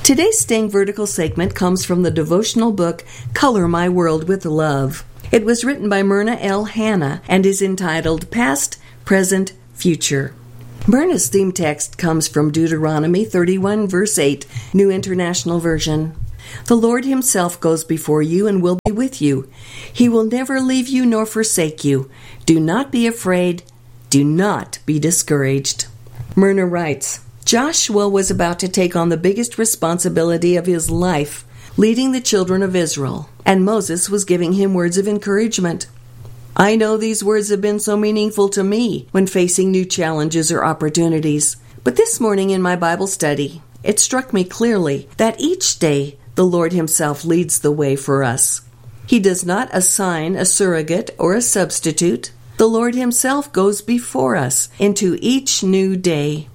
Today's Staying Vertical segment comes from the devotional book, Color My World with Love. It was written by Myrna L. Hanna and is entitled Past, Present, Future. Myrna's theme text comes from Deuteronomy 31, verse 8, New International Version. The Lord Himself goes before you and will be with you. He will never leave you nor forsake you. Do not be afraid. Do not be discouraged. Myrna writes, Joshua was about to take on the biggest responsibility of his life, leading the children of Israel, and Moses was giving him words of encouragement. I know these words have been so meaningful to me when facing new challenges or opportunities. But this morning in my Bible study, it struck me clearly that each day the Lord Himself leads the way for us. He does not assign a surrogate or a substitute. The Lord Himself goes before us into each new day.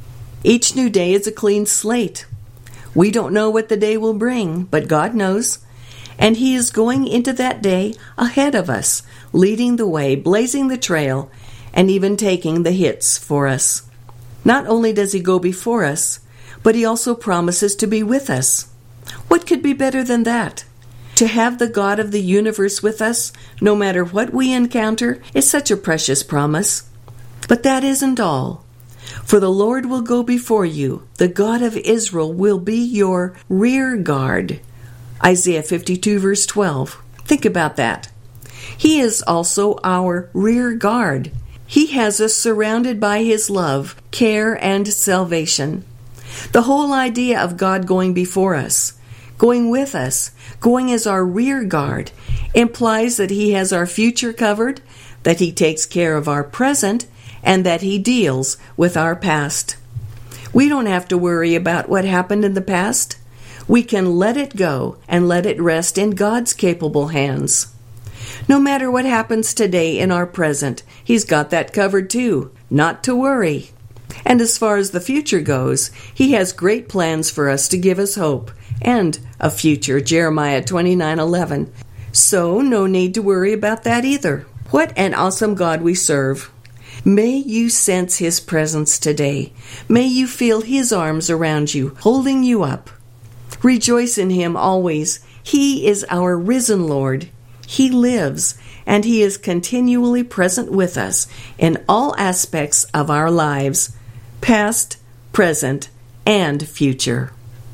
Each new day is a clean slate. We don't know what the day will bring, but God knows. And He is going into that day ahead of us, leading the way, blazing the trail, and even taking the hits for us. Not only does He go before us, but He also promises to be with us. What could be better than that? To have the God of the universe with us, no matter what we encounter, is such a precious promise. But that isn't all. For the Lord will go before you. The God of Israel will be your rear guard. Isaiah 52, verse 12. Think about that. He is also our rear guard. He has us surrounded by His love, care, and salvation. The whole idea of God going before us, going with us, going as our rear guard, implies that He has our future covered, that He takes care of our present, and that He deals with our past. We don't have to worry about what happened in the past. We can let it go and let it rest in God's capable hands. No matter what happens today in our present, He's got that covered too. Not to worry. And as far as the future goes, He has great plans for us to give us hope and a future, Jeremiah 29:11. So no need to worry about that either. What an awesome God we serve. May you sense His presence today. May you feel His arms around you, holding you up. Rejoice in Him always. He is our risen Lord. He lives, and He is continually present with us in all aspects of our lives, past, present, and future.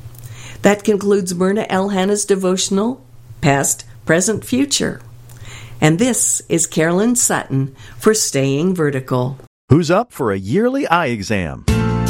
That concludes Myrna L. Hanna's devotional, Past, Present, Future. And this is Carolyn Sutton for Staying Vertical. Who's up for a yearly eye exam?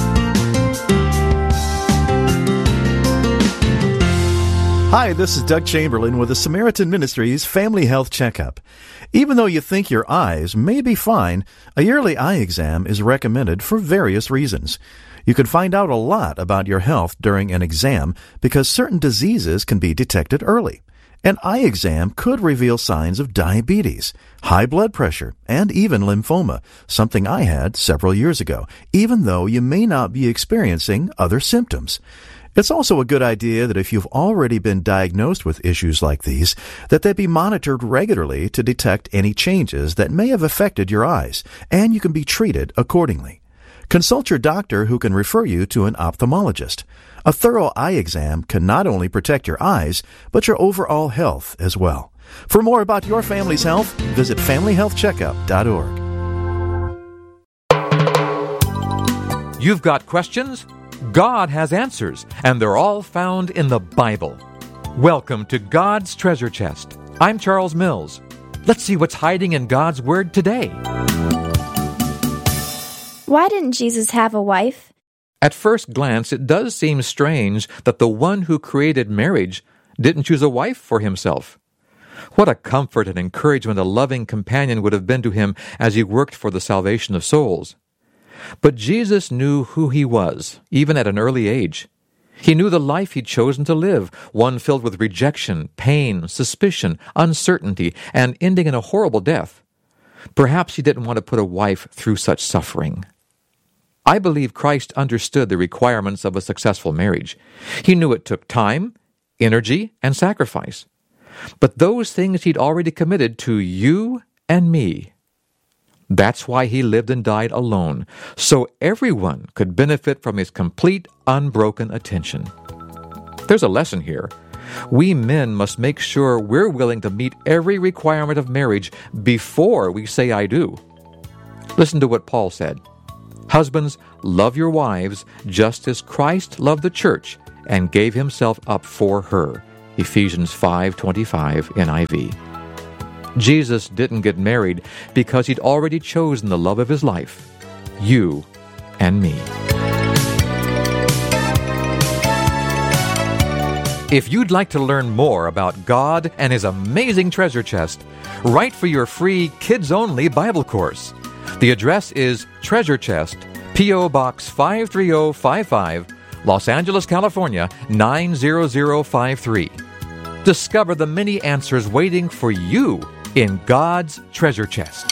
Hi, this is Doug Chamberlain with the Samaritan Ministries Family Health Checkup. Even though you think your eyes may be fine, a yearly eye exam is recommended for various reasons. You can find out a lot about your health during an exam because certain diseases can be detected early. An eye exam could reveal signs of diabetes, high blood pressure, and even lymphoma, something I had several years ago, even though you may not be experiencing other symptoms. It's also a good idea that if you've already been diagnosed with issues like these, that they be monitored regularly to detect any changes that may have affected your eyes, and you can be treated accordingly. Consult your doctor who can refer you to an ophthalmologist. A thorough eye exam can not only protect your eyes, but your overall health as well. For more about your family's health, visit FamilyHealthCheckup.org. You've got questions? God has answers, and they're all found in the Bible. Welcome to God's Treasure Chest. I'm Charles Mills. Let's see what's hiding in God's Word today. Why didn't Jesus have a wife? At first glance, it does seem strange that the one who created marriage didn't choose a wife for Himself. What a comfort and encouragement a loving companion would have been to Him as He worked for the salvation of souls. But Jesus knew who He was, even at an early age. He knew the life He'd chosen to live, one filled with rejection, pain, suspicion, uncertainty, and ending in a horrible death. Perhaps He didn't want to put a wife through such suffering. I believe Christ understood the requirements of a successful marriage. He knew it took time, energy, and sacrifice. But those things He'd already committed to you and me. That's why He lived and died alone, so everyone could benefit from His complete, unbroken attention. There's a lesson here. We men must make sure we're willing to meet every requirement of marriage before we say I do. Listen to what Paul said. Husbands, love your wives just as Christ loved the church and gave himself up for her. Ephesians 5:25 NIV. Jesus didn't get married because he'd already chosen the love of his life, you and me. If you'd like to learn more about God and His amazing treasure chest, write for your free kids-only Bible course. The address is Treasure Chest, P.O. Box 53055, Los Angeles, California, 90053. Discover the many answers waiting for you in God's treasure chest.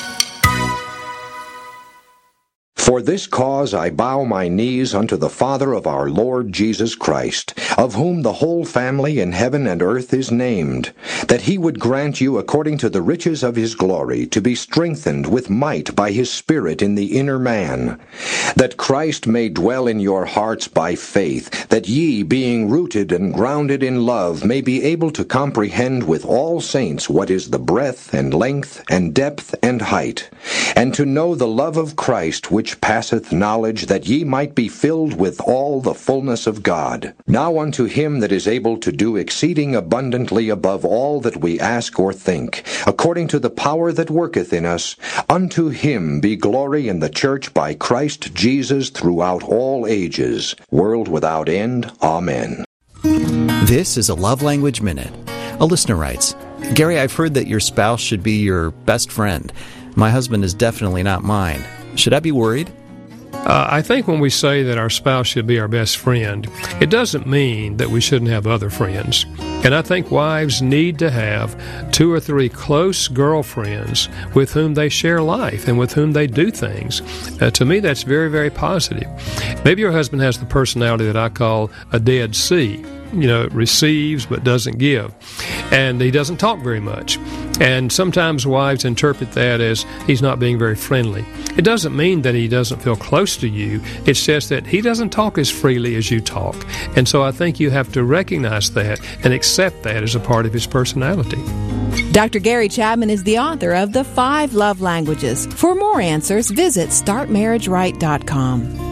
For this cause I bow my knees unto the Father of our Lord Jesus Christ, of whom the whole family in heaven and earth is named, that he would grant you according to the riches of his glory to be strengthened with might by his Spirit in the inner man, that Christ may dwell in your hearts by faith, that ye, being rooted and grounded in love, may be able to comprehend with all saints what is the breadth and length and depth and height, and to know the love of Christ which passeth knowledge, that ye might be filled with all the fullness of God. Now unto him that is able to do exceeding abundantly above all that we ask or think, according to the power that worketh in us, unto him be glory in the church by Christ Jesus throughout all ages, world without end. Amen. This is a Love Language Minute. A listener writes, Gary, I've heard that your spouse should be your best friend. My husband is definitely not mine. Should I be worried? I think when we say that our spouse should be our best friend, it doesn't mean that we shouldn't have other friends. And I think wives need to have 2 or 3 close girlfriends with whom they share life and with whom they do things. To me, that's very, very positive. Maybe your husband has the personality that I call a dead sea. You know, receives but doesn't give. And he doesn't talk very much. And sometimes wives interpret that as he's not being very friendly. It doesn't mean that he doesn't feel close to you. It's just that he doesn't talk as freely as you talk. And so I think you have to recognize that and accept that as a part of his personality. Dr. Gary Chapman is the author of The 5 Love Languages. For more answers, visit StartMarriageRight.com.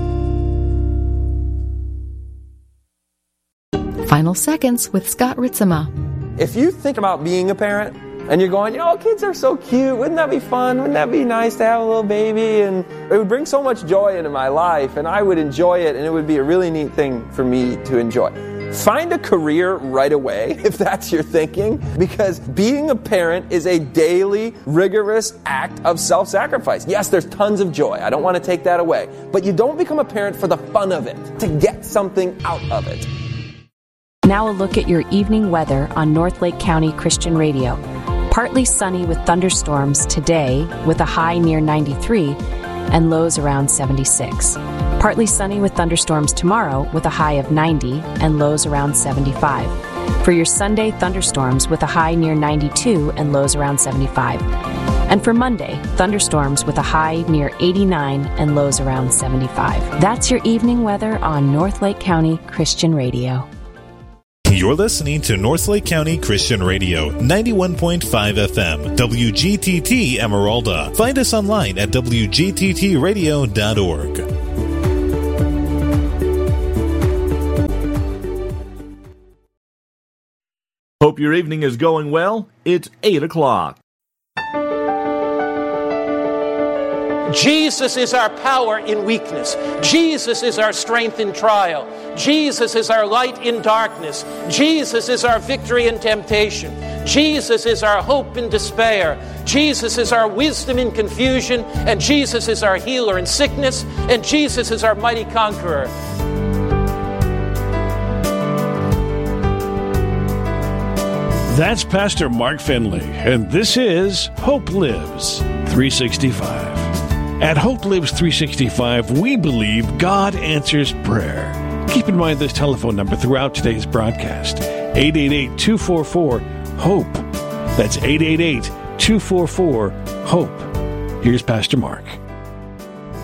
Final Seconds with Scott Ritzema. If you think about being a parent and you're going, kids are so cute, wouldn't that be fun? Wouldn't that be nice to have a little baby? And it would bring so much joy into my life, and I would enjoy it, and it would be a really neat thing for me to enjoy. Find a career right away, if that's your thinking, because being a parent is a daily, rigorous act of self-sacrifice. Yes, there's tons of joy. I don't want to take that away. But you don't become a parent for the fun of it, to get something out of it. Now a look at your evening weather on North Lake County Christian Radio. Partly sunny with thunderstorms today with a high near 93 and lows around 76. Partly sunny with thunderstorms tomorrow with a high of 90 and lows around 75. For your Sunday, thunderstorms with a high near 92 and lows around 75. And for Monday, thunderstorms with a high near 89 and lows around 75. That's your evening weather on North Lake County Christian Radio. You're listening to North Lake County Christian Radio, 91.5 FM, WGTT Emeralda. Find us online at WGTTradio.org. Hope your evening is going well. It's 8 o'clock. Jesus is our power in weakness. Jesus is our strength in trial. Jesus is our light in darkness. Jesus is our victory in temptation. Jesus is our hope in despair. Jesus is our wisdom in confusion. And Jesus is our healer in sickness. And Jesus is our mighty conqueror. That's Pastor Mark Finley, and this is Hope Lives 365. At Hope Lives 365, we believe God answers prayer. Keep in mind this telephone number throughout today's broadcast, 888-244-HOPE. That's 888-244-HOPE. Here's Pastor Mark.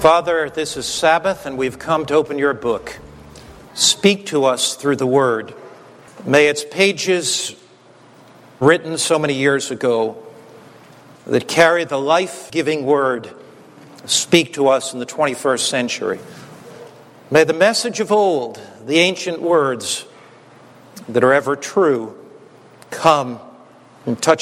Father, this is Sabbath, and we've come to open your book. Speak to us through the Word. May its pages, written so many years ago, that carry the life-giving word, speak to us in the 21st century. May the message of old, the ancient words that are ever true, come and touch